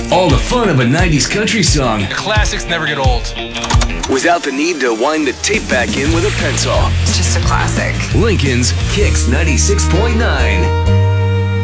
All the fun of a 90s country song The classics never get old. without the need to wind the tape back in with a pencil. It's just a classic. Lincoln's Kicks 96.9.